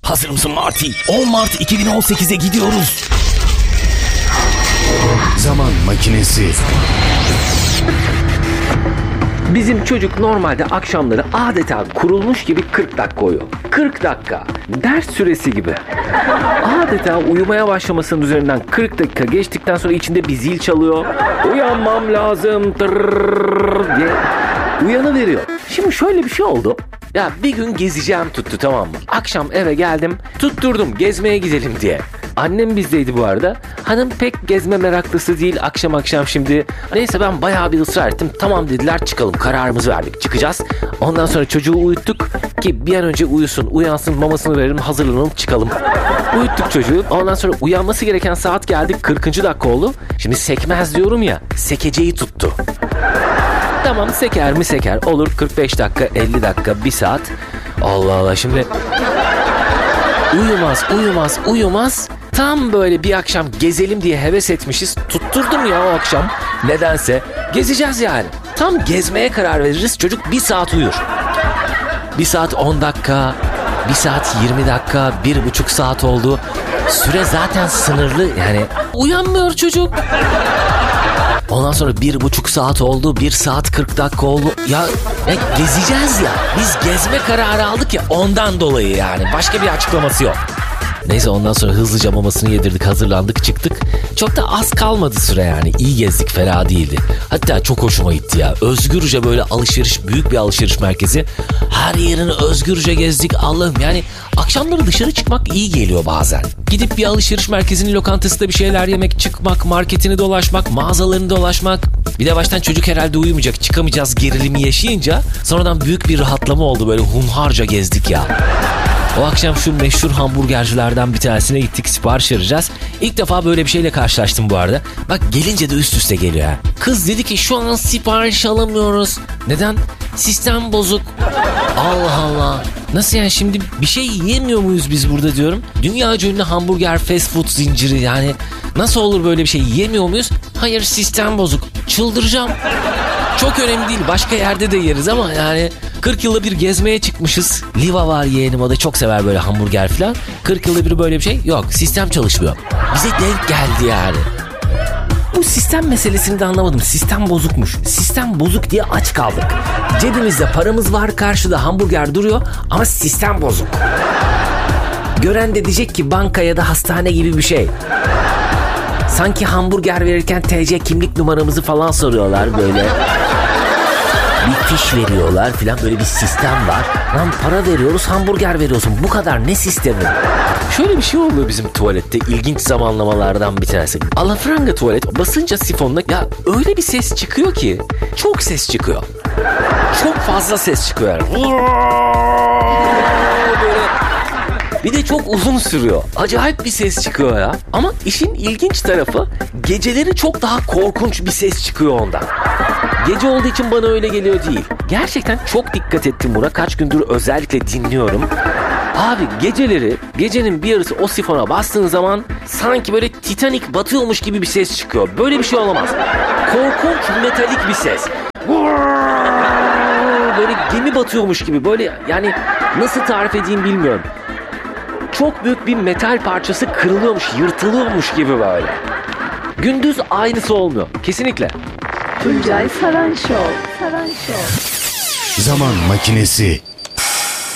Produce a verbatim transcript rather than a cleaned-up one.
Hazır mısın Marty? on Mart iki bin on sekize gidiyoruz. Zaman makinesi. Bizim çocuk normalde akşamları adeta kurulmuş gibi kırk dakika uyuyor. kırk dakika. Ders süresi gibi. Adeta uyumaya başlamasının üzerinden kırk dakika geçtikten sonra içinde bir zil çalıyor. Uyanmam lazım tırrrr diye uyanıveriyor. Şimdi şöyle bir şey oldu. Ya bir gün gezeceğim tuttu, tamam mı? Akşam eve geldim, tutturdum gezmeye gidelim diye. Annem bizdeydi bu arada. Hanım pek gezme meraklısı değil akşam akşam şimdi. Neyse ben bayağı bir ısrar ettim. Tamam dediler, çıkalım, kararımızı verdik, çıkacağız. Ondan sonra çocuğu uyuttuk ki bir an önce uyusun, uyansın, mamasını verelim, hazırlanalım, çıkalım. Uyuttuk çocuğu. Ondan sonra uyanması gereken saat geldi, kırkıncı dakika oldu. Şimdi sekmez diyorum ya, sekeceği tuttu. Tamam, seker mi seker, olur, kırk beş dakika, elli dakika, bir saat. Allah Allah, şimdi uyumaz uyumaz uyumaz. Tam böyle bir akşam gezelim diye heves etmişiz. Tutturdum ya o akşam. Nedense gezeceğiz yani. Tam gezmeye karar veririz, çocuk bir saat uyur. Bir saat on dakika, bir saat yirmi dakika, bir buçuk saat oldu. Süre zaten sınırlı yani. Uyanmıyor çocuk. Ondan sonra bir buçuk saat oldu, bir saat kırk dakika oldu. Ya, ya gezeceğiz ya. Biz gezme kararı aldık ya, ondan dolayı yani. Başka bir açıklaması yok. Neyse ondan sonra hızlıca mamasını yedirdik, hazırlandık, çıktık. Çok da az kalmadı süre yani. İyi gezdik, fena değildi. Hatta çok hoşuma gitti ya. Özgürce böyle alışveriş, büyük bir alışveriş merkezi. Her yerini özgürce gezdik. Allah'ım yani akşamları dışarı çıkmak iyi geliyor bazen. Gidip bir alışveriş merkezinin lokantasında bir şeyler yemek, çıkmak, marketini dolaşmak, mağazalarını dolaşmak. Bir de baştan çocuk herhalde uyumayacak, çıkamayacağız gerilimi yaşayınca sonradan büyük bir rahatlama oldu, böyle hunharca gezdik ya. O akşam şu meşhur hamburgercilerden bir tanesine gittik, sipariş vereceğiz. İlk defa böyle bir şeyle karşılaştım bu arada. Bak gelince de üst üste geliyor ha. Kız dedi ki şu an sipariş alamıyoruz. Neden? Sistem bozuk. Allah Allah. Nasıl yani, şimdi bir şey yiyemiyor muyuz biz burada diyorum. Dünyaca ünlü hamburger fast food zinciri yani. Nasıl olur böyle bir şey, yiyemiyor muyuz? Hayır, sistem bozuk. Çıldıracağım. Çok önemli değil, başka yerde de yeriz ama yani kırk yılda bir gezmeye çıkmışız. Liva var yeğenim, o da çok sever böyle hamburger falan. kırk yılda bir böyle bir şey yok, sistem çalışmıyor. Bize denk geldi yani. Bu sistem meselesini de anlamadım. Sistem bozukmuş. Sistem bozuk diye aç kaldık. Cebimizde paramız var, karşıda hamburger duruyor ama sistem bozuk. Gören de diyecek ki banka ya da hastane gibi bir şey. Sanki hamburger verirken T C kimlik numaramızı falan soruyorlar böyle. Bir fiş veriyorlar falan, böyle bir sistem var. Lan para veriyoruz, hamburger veriyorsun. Bu kadar, ne sistemi? Şöyle bir şey oluyor bizim tuvalette, ilginç zamanlamalardan bir tanesi. Alafranga tuvalet, basınca sifonla ya öyle bir ses çıkıyor ki. Çok ses çıkıyor. Çok fazla ses çıkıyor yani. Böyle. Bir de çok uzun sürüyor. Acayip bir ses çıkıyor ya. Ama işin ilginç tarafı, geceleri çok daha korkunç bir ses çıkıyor ondan. Gece olduğu için bana öyle geliyor değil. Gerçekten çok dikkat ettim buna. Kaç gündür özellikle dinliyorum. Abi geceleri, gecenin bir yarısı o sifona bastığın zaman sanki böyle Titanic batıyormuş gibi bir ses çıkıyor. Böyle bir şey olamaz. Korkunç metalik bir ses. Böyle gemi batıyormuş gibi. Böyle yani nasıl tarif edeyim bilmiyorum. Çok büyük bir metal parçası kırılıyormuş, yırtılıyormuş gibi böyle. Gündüz aynısı olmuyor. Kesinlikle. Tuncay Saran Show. Saran Show. Zaman makinesi.